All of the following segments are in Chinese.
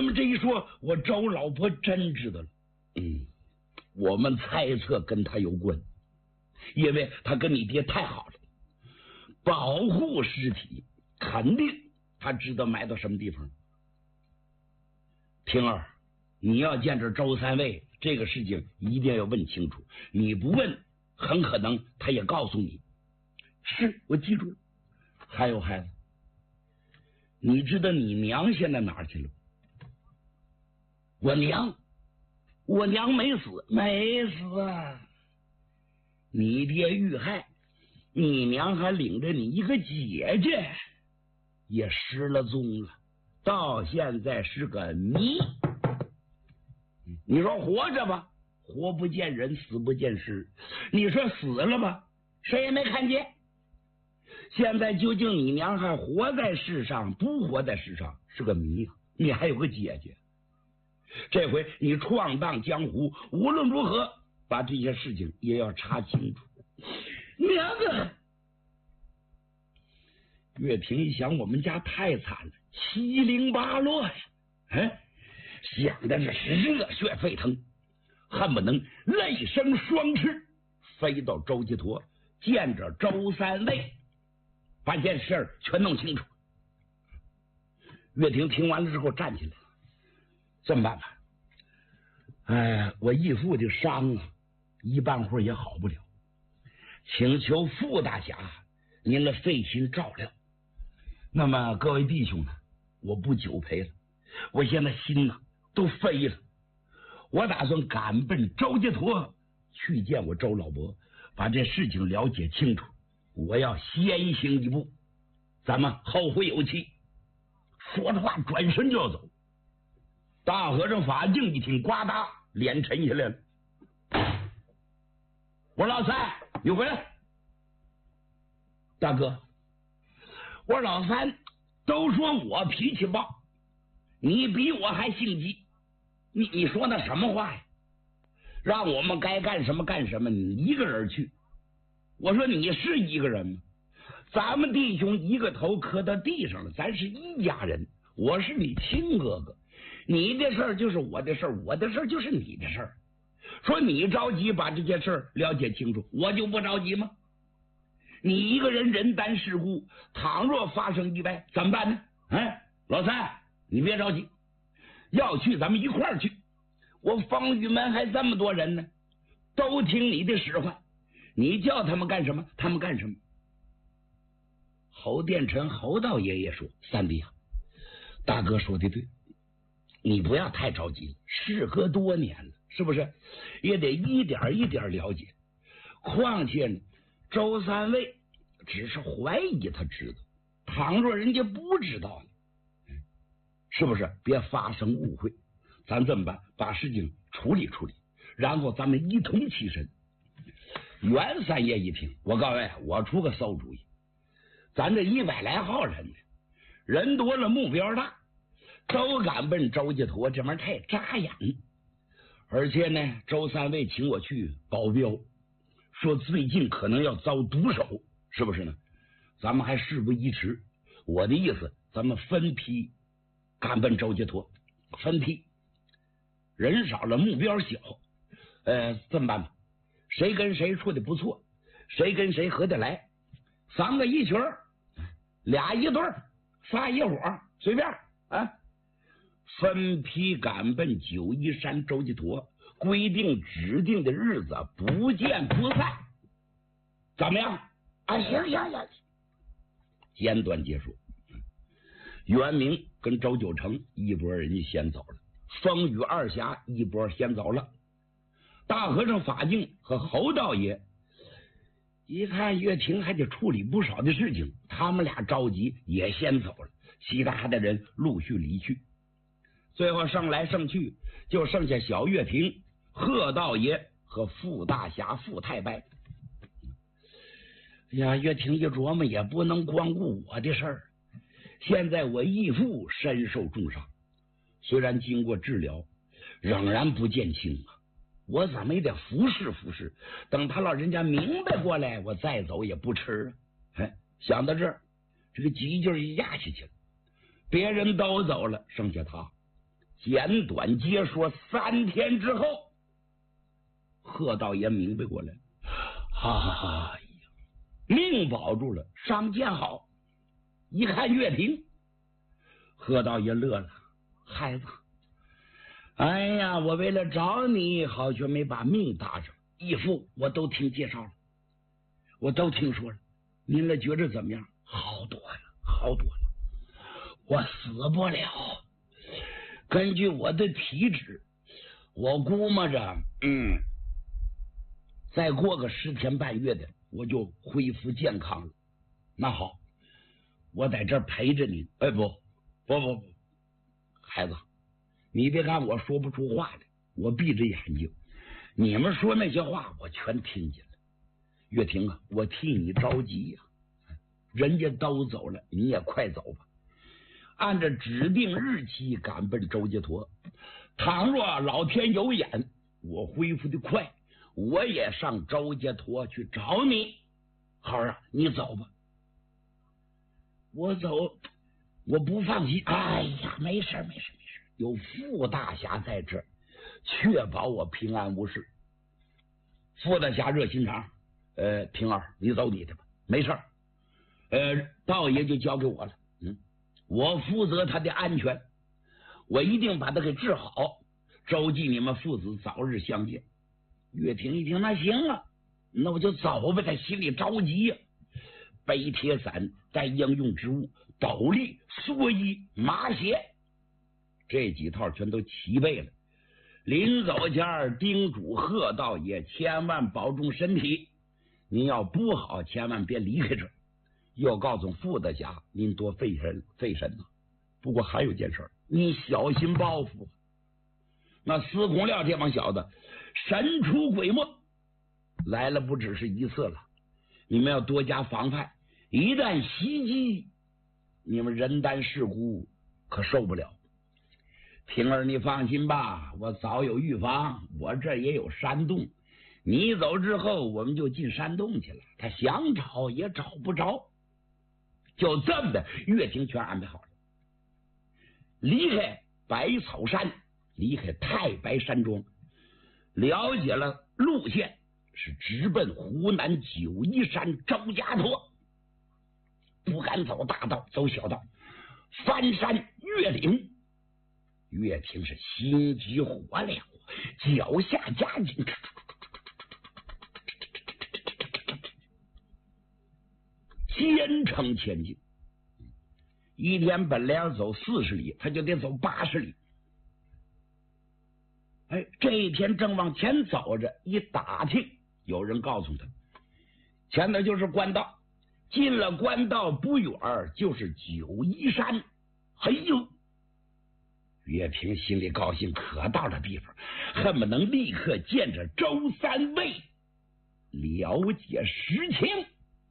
那么这一说，我周老婆真知道了。我们猜测跟他有关，因为他跟你爹太好了，保护尸体，肯定他知道埋到什么地方。婷儿，你要见着周三位，这个事情一定要问清楚，你不问，很可能他也告诉你。是，我记住了。还有孩子，你知道你娘现在哪儿去了？我娘没死，没死啊！你爹遇害，你娘还领着你一个姐姐也失了踪了，到现在是个谜。你说活着吧，活不见人，死不见尸；你说死了吧，谁也没看见。现在究竟你娘还活在世上，不活在世上，是个谜啊！你还有个姐姐，这回你闯荡江湖，无论如何把这些事情也要查清楚。娘啊！岳平一想，我们家太惨了，七零八落呀！想的是热血沸腾，恨不能泪生双翅，飞到周吉陀见着周三位，把这事儿全弄清楚。岳霆听完了之后站起来，这么办吧？我义父的伤啊，一半会儿也好不了，请求傅大侠您来费心照料。那么各位弟兄呢，我不久陪了，我现在心呢都飞了，我打算赶奔周家坨去见我周老伯，把这事情了解清楚。我要先行一步，咱们后会有期。说着话转身就要走，大和尚法镜一听，呱嗒脸沉下来了。我说老三，你回来。大哥，我说老三，都说我脾气暴，你比我还性急，你说那什么话呀？让我们该干什么干什么，你一个人去。我说你是一个人吗？咱们弟兄一个头磕到地上了，咱是一家人，我是你亲哥哥，你的事儿就是我的事儿，我的事儿就是你的事儿。说你着急把这件事儿了解清楚，我就不着急吗？你一个人人担事故，倘若发生意外怎么办呢？老三，你别着急，要去咱们一块儿去。我方玉门还这么多人呢，都听你的使唤，你叫他们干什么他们干什么。侯殿臣侯道爷爷说，三弟啊，大哥说的对，你不要太着急了，事隔多年了，是不是也得一点一点了解。况且呢，周三位只是怀疑他知道，倘若人家不知道呢，是不是别发生误会。咱这么办，把事情处理处理，然后咱们一同起身。袁三爷一听，我告诉你，我出个馊主意，咱这100来号人呢，人多了目标大，都赶奔周家坨，这玩意儿太扎眼。而且呢，周三位请我去保镖，说最近可能要遭毒手，是不是呢？咱们还事不宜迟，我的意思，咱们分批赶奔周家坨，分批，人少了目标小。这么办吧，谁跟谁处的不错，谁跟谁合得来，3个一群，2一对，3一伙，随便啊。分批赶奔91山周家坨，规定指定的日子不见不散，怎么样？行，简短结束。袁明跟周九成一波人家先走了，风雨二侠一波先走了，大和尚法镜和侯道爷一看岳霆还得处理不少的事情，他们俩着急也先走了，其他的人陆续离去。最后剩来剩去就剩下小岳霆、贺道爷和傅大侠傅太白。岳霆一琢磨，也不能光顾我的事儿，现在我义父身受重伤，虽然经过治疗仍然不见轻啊，我怎么也得服侍服侍，等他老人家明白过来，我再走也不迟啊。想到这儿，这个急劲一压下去了，别人都走了，剩下他简短结说，3天之后，贺道爷明白过来，哎呀，命保住了，上见好。一看岳霆，贺道爷乐了，孩子，哎呀，我为了找你，好却没把命搭上。义父，我都听介绍了，我都听说了，您了觉着怎么样？好多了，好多了，我死不了。根据我的体质，我估摸着，再过个10天半月的，我就恢复健康了。那好，我在这儿陪着你。不，孩子，你别看我说不出话来，我闭着眼睛，你们说那些话我全听见了。岳霆啊，我替你着急呀，人家都走了，你也快走吧。按照指定日期赶奔周家坨，倘若老天有眼，我恢复的快，我也上周家坨去找你。孩儿啊，你走吧。我走，我不放心。哎呀，没事，有傅大侠在这儿，确保我平安无事。傅大侠热心肠，平儿，你走你的吧，没事。道爷就交给我了，我负责他的安全，我一定把他给治好。周记你们父子早日相见。岳霆一听，那行啊，那我就走吧。他心里着急呀，背铁伞，带应用之物，斗笠、蓑衣、马鞋，这几套全都齐备了。临走前叮嘱贺道爷千万保重身体，您要不好千万别离开这儿。又告诉傅大侠，您多费神呐。不过还有件事，你小心报复。那司空廖这帮小子神出鬼没，来了不只是一次了，你们要多加防范。一旦袭击，你们人单势孤，可受不了。平儿，你放心吧，我早有预防，我这也有山洞。你走之后，我们就进山洞去了，他想找也找不着。就这么的，岳霆全安排好了。离开百草山，离开太白山庄，了解了路线，是直奔湖南九嶷山周家坨。不敢走大道，走小道，翻山越岭。岳霆是心急火燎，脚下加紧，兼程前进。一天本来要走40里，他就得走80里。这一天正往前走着，一打听，有人告诉他，前头就是官道，进了官道不远就是九嶷山。嘿呦，岳霆心里高兴，可到了地方，恨不能立刻见着周三位了解实情。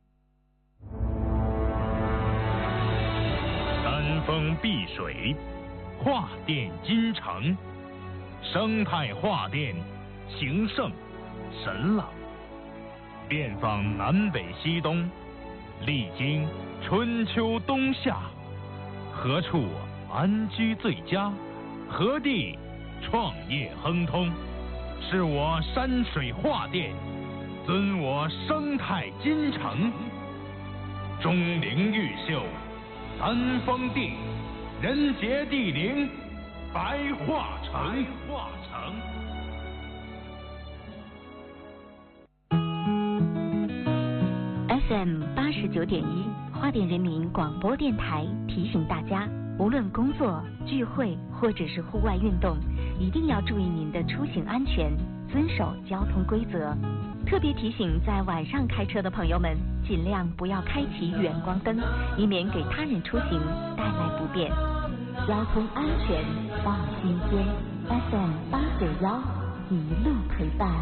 山峰碧水，画殿金城，生态画殿，形胜神朗，遍访南北西东，历经春秋冬夏，何处安居最佳？何地创业亨通？是我山水画殿，尊我生态金城。钟灵毓秀，三峰地，人杰地灵，白桦城。 FM 89.1花莲人民广播电台提醒大家，无论工作、聚会或者是户外运动，一定要注意您的出行安全，遵守交通规则。特别提醒在晚上开车的朋友们，尽量不要开启远光灯，以免给他人出行带来不便。交通安全放心间 ，FM 891一路陪伴。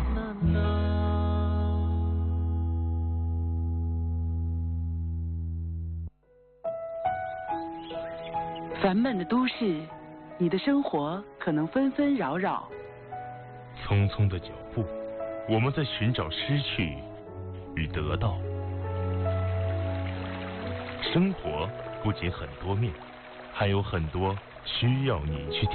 烦闷的都市，你的生活可能纷纷扰扰。 匆匆的脚步，我们在寻找失去与得到。生活不仅很多面，还有很多需要你去